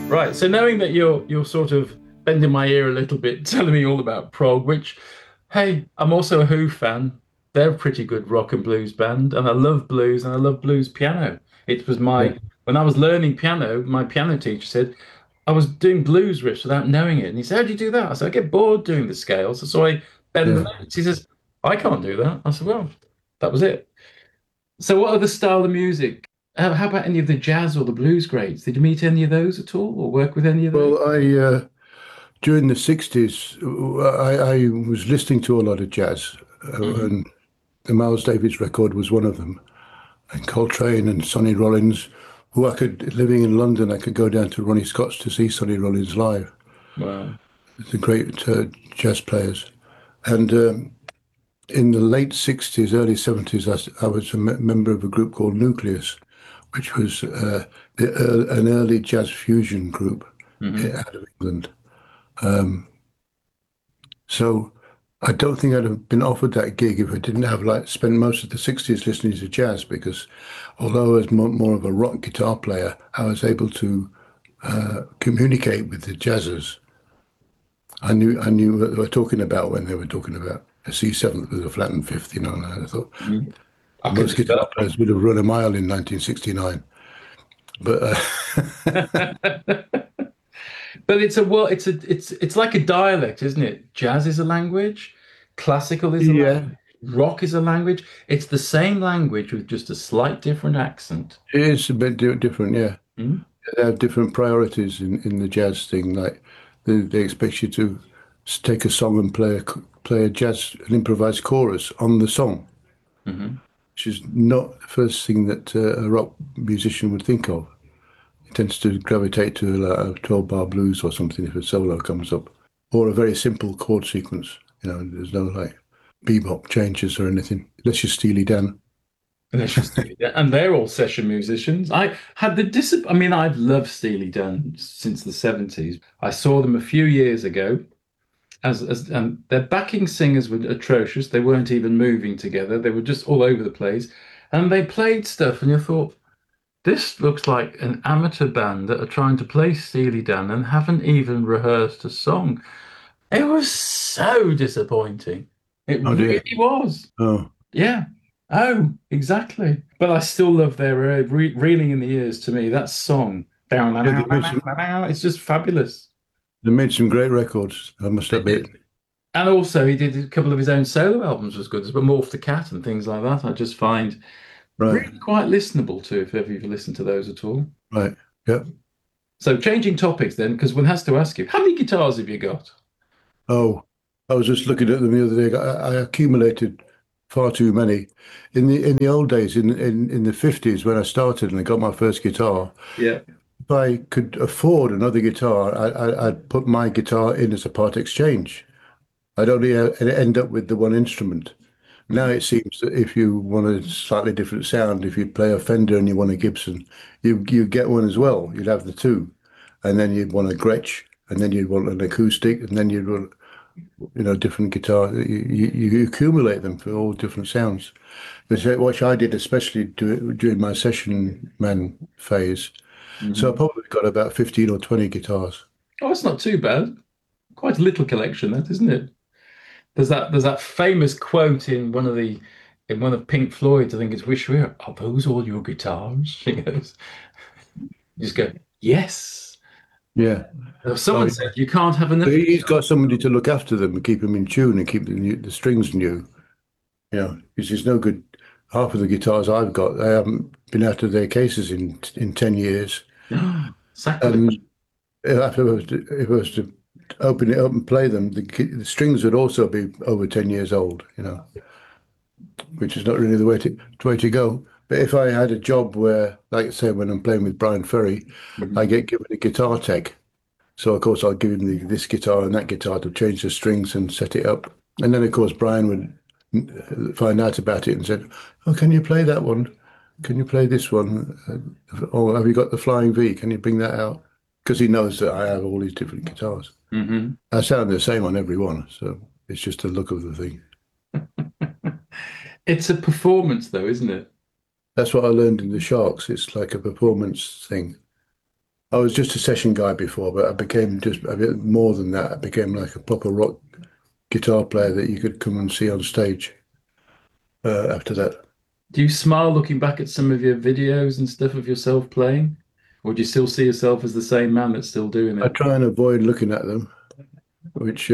Right. So knowing that you're sort of bending my ear a little bit, telling me all about prog, which, hey, I'm also a Who fan. They're a pretty good rock and blues band, and I love blues and I love blues piano. It was Yeah, my when I was learning piano, my piano teacher said I was doing blues riffs without knowing it, and he said, "How do you do that?" I said, "I get bored doing the scales, so I bend the yeah. notes." He says, "I can't do that." I said, "Well, that was it." So, what other style of music? How about any of the jazz or the blues greats? Did you meet any of those at all, or work with any of those? Well, I during the '60s, I was listening to a lot of jazz, Mhm. and the Miles Davis record was one of them, and Coltrane and Sonny Rollins. Who I could, living in London, I could go down to Ronnie Scott's to see Sonny Rollins live. Wow. The great jazz players. And in the late '60s, early '70s, I was a member of a group called Nucleus, which was an early jazz fusion group Hmm. out of England. So I don't think I'd have been offered that gig if I didn't have like spent most of the '60s listening to jazz because although I was more of a rock guitar player, I was able to communicate with the jazzers. I knew what they were talking about when they were talking about a C7th with a flattened fifth, and I thought Hmm. I could most do guitar players would have run a mile in 1969. But that. But it's a well, it's like a dialect, isn't it? Jazz is a language, classical is a yeah, language, rock is a language. It's the same language with just a slight different accent. it is a bit different, yeah. Mm. They have different priorities in the jazz thing. Like they expect you to take a song and play a jazz, an improvised chorus on the song, Hmm. which is not the first thing that a rock musician would think of. It tends to gravitate to like a 12-bar blues or something if a solo comes up, or a very simple chord sequence. There's no like bebop changes or anything, unless you're Steely Dan. And let's just do it. And they're all session musicians. I had the I mean, I've loved Steely Dan since the 70s. I saw them a few years ago as and their backing singers were atrocious. They weren't even moving together. They were just all over the place. And they played stuff, and you thought, this looks like an amateur band that are trying to play Steely Dan and haven't even rehearsed a song. It was so disappointing. It Oh dear. really was. Oh, Yeah. Oh, exactly. But I still love their reeling in the ears to me. That song, yeah, they made some it's just fabulous. they made some great records, I must They admit. did. And also, he did a couple of his own solo albums was good, but Morph the Cat and things like that. I just find Right, really quite listenable to if ever you've listened to those at all. right. Yeah. So, changing topics then, because one has to ask you, how many guitars have you got? Oh, I was just looking at them the other day. I accumulated far too many. In the old days, in the '50s, when I started and I got my first guitar, Yeah. if I could afford another guitar, I'd put my guitar in as a part exchange. I'd only end up with the one instrument. Now Mhm. it seems that if you want a slightly different sound, if you play a Fender and you want a Gibson, you get one as well. You'd have the two, and then you'd want a Gretsch, and then you'd want an acoustic, and then you'd want different guitar. You accumulate them for all different sounds. Which I did, especially during my session man phase. So I Mhm. probably got about 15 or 20 guitars. Oh, it's not too bad. Quite a little collection, that isn't it? There's that famous quote in one of Pink Floyd's, I think it's "Wish We Were." Are those all your guitars? She goes, you just go, yes. Yeah. Oh, Someone yeah. said you can't have So enough he's got guitars. somebody to look after them and keep them in tune and keep the strings new. Because it's no good. Half of the guitars I've got, they haven't been out of their cases in 10 years. Sacrilege. And if I was to open it up and play them, the strings would also be over 10 years old, which is not really the way to go. But if I had a job where, like I say, when I'm playing with Brian Ferry, I Mhm. get given a guitar tech. So of course I'll give him this guitar and that guitar to change the strings and set it up. And then of course Brian would find out about it and said, "Oh, can you play that one? Can you play this one? Oh, have you got the Flying V? Can you bring that out?" Because he knows that I have all these different guitars. Mhm. I sound the same on every one, so it's just the look of the thing. It's a performance, though, isn't it? That's what I learned in the Sharks. It's like a performance thing. I was just a session guy before, but I became just a bit more than that. I became like a proper rock guitar player that you could come and see on stage after that. Do you smile looking back at some of your videos and stuff of yourself playing? Or do you still see yourself as the same man that's still doing I it? try and avoid looking at them, which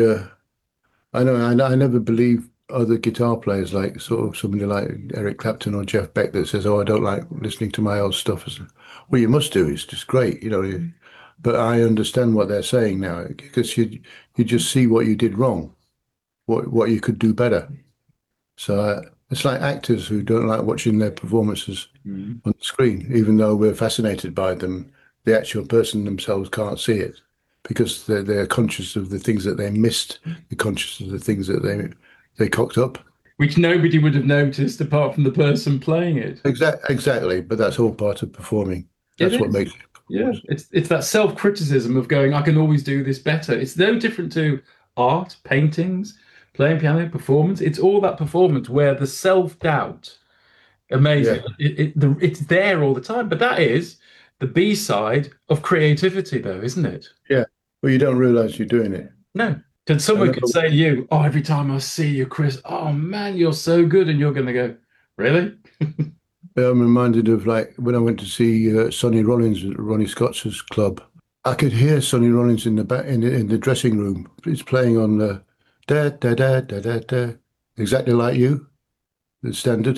I know I never believe other guitar players like sort of somebody like Eric Clapton or Jeff Beck that says, "Oh, I don't like listening to my old stuff." I said, well, you must do. It's just great, you know. But I understand what they're saying now because you just see what you did wrong, what you could do better. So it's like actors who don't like watching their performances Mm. on the screen, even though we're fascinated by them. The actual person themselves can't see it because they're conscious of the things that they missed, they're conscious of the things that they cocked up. Which nobody would have noticed apart from the person playing it. Exactly, but that's all part of performing. It That's what is. makes it Yeah. performance. It's that self-criticism of going, I can always do this better. It's no different to art, paintings, playing piano, performance. It's all that performance where the self-doubt, amazing. Yeah, It's there all the time. But that is the B side of creativity, though, isn't it? yeah. But you don't realize you're doing it. No. Because I someone could remember say to you, oh, every time I see you, Chris, oh man, you're so good. And you're going to go, really? I'm reminded of like when I went to see Sonny Rollins at Ronnie Scott's club. I could hear Sonny Rollins in the back in the dressing room. He's playing on the da da da da da da, exactly like you, the standard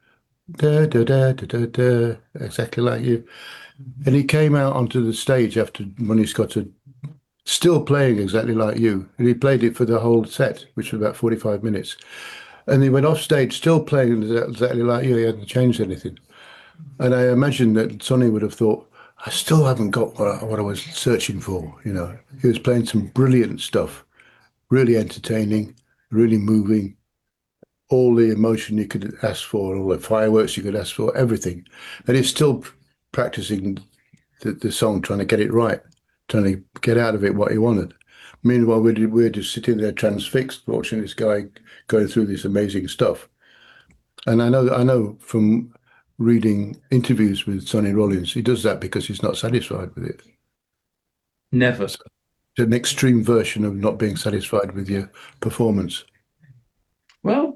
da da da da da da, exactly like you. And he came out onto the stage after Ronnie Scott had still playing exactly like you, and he played it for the whole set, which was about 45 minutes. And he went off stage still playing exactly like you. He hadn't changed anything. And I imagine that Sonny would have thought, I still haven't got what I was searching for. You know, he was playing some brilliant stuff, really entertaining, really moving, all the emotion you could ask for, all the fireworks you could ask for, everything. And he's still practicing the song, trying to get it right, trying to get out of it what he wanted. Meanwhile, we're just sitting there transfixed, watching this guy going through this amazing stuff. And I know from reading interviews with Sonny Rollins, he does that because he's not satisfied with it. Never. It's an extreme version of not being satisfied with your performance. Well,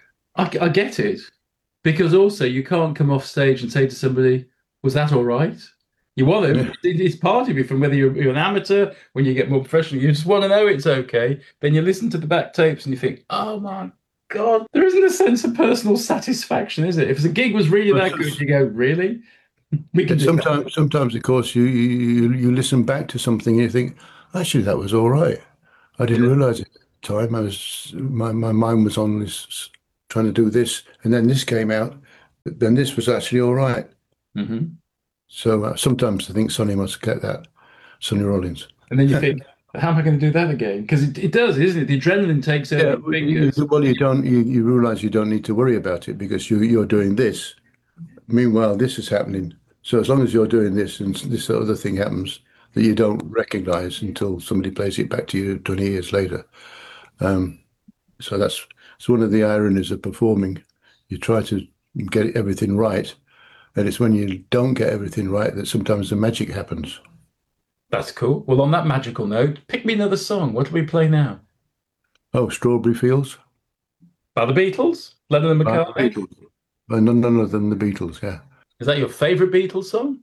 I get it. Because also you can't come off stage and say to somebody, was that all right? You want Yeah. to, it's part of you from whether you're an amateur, when you get more professional, you just want to know it's okay. Then you listen to the back tapes and you think, oh my God, there isn't a sense of personal satisfaction, is it? If the gig was really that good, you go, really? We can And do that. sometimes, of course, you listen back to something and you think, actually, that was all right. I didn't Yeah. realize it at the time. My mind was on this, trying to do this, and then this came out. Then this was actually all right. Hmm. So sometimes I think Sonny must get that, Sonny Rollins. And then you think, how am I going to do that again? Because it does, isn't it? The adrenaline takes over Yeah, your fingers. well, you don't. You realize you don't need to worry about it because you're doing this. Meanwhile, this is happening. So as long as you're doing this and this other thing happens that you don't recognize until somebody plays it back to you 20 years later. Um, so that's it's one of the ironies of performing. You try to get everything right, and it's when you don't get everything right that sometimes the magic happens. That's cool. Well, on that magical note, pick me another song. What do we play now? Oh, Strawberry Fields By the Beatles? Lennon and by the McCartney? Beatles. None other than the Beatles. Yeah, Is that your favorite Beatles song?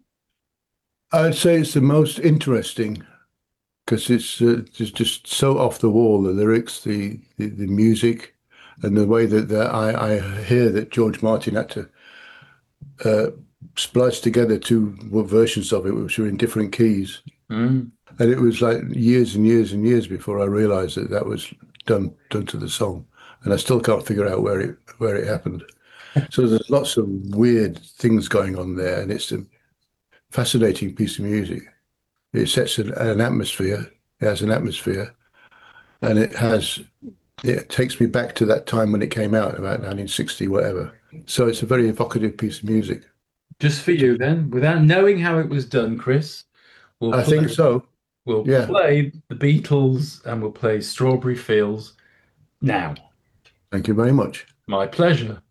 I'd say it's the most interesting because it's just so off the wall. The lyrics, the music, and the way that I hear that George Martin had to uh, splice together two versions of it, which were in different keys. Mm. And it was like years and years and years before I realized that that was done to the song, and I still can't figure out where it happened. So there's lots of weird things going on there, and it's a fascinating piece of music. It sets an atmosphere. It has an atmosphere, and it takes me back to that time when it came out, about 1960, whatever. So it's a very evocative piece of music. Just for you then, without knowing how it was done, Chris, we'll I think play, so. we'll Yeah. play the Beatles and we'll play Strawberry Fields now. Thank you very much. My pleasure.